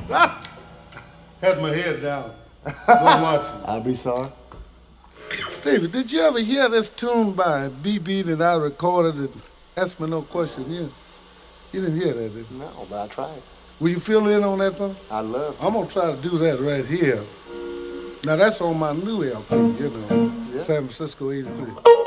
Had my head down. Don't watch it. I'll be sorry. Stevie, did you ever hear this tune by B.B. that I recorded and asked me no question? You didn't hear that, did you? No, but I tried. Will you fill in on that one? I love it. I'm going to try to do that right here. Now, that's on my new LP, you know, Yeah. San Francisco 83.